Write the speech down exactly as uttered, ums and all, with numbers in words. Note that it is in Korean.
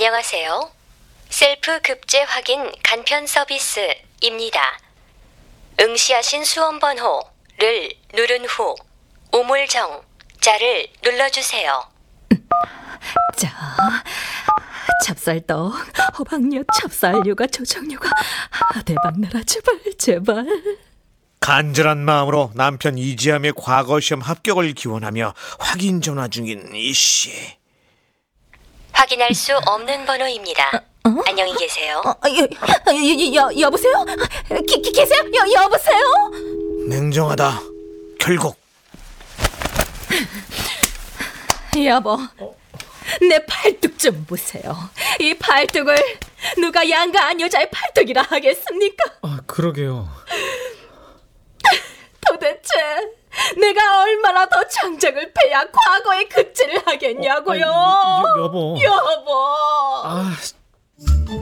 안녕하세요. 셀프 급제 확인 간편 서비스입니다. 응시하신 수험번호를 누른 후 우물정 자를 눌러주세요. 자, 찹쌀떡, 호박엿, 찹쌀유가, 조청유가. 대박나라, 제발 제발. 간절한 마음으로 남편 이지함의 과거시험 합격을 기원하며 확인 전화 중인 이씨. 확인할 수 없는 번호입니다. 어? 안녕히 계세요. 어, 여, 여, 여, 여보세요? 기, 기, 계세요? 여, 여보세요? 냉정하다. 결국 여보, 내 팔뚝 좀 보세요. 이 팔뚝을 누가 양가한 여자의 팔뚝이라 하겠습니까? 아, 그러게요. 도대체 내가 얼마나 더 장작을 패야 과거의 급제를 하겠냐고요. 어, 아니, 여, 여보. 여보. 아,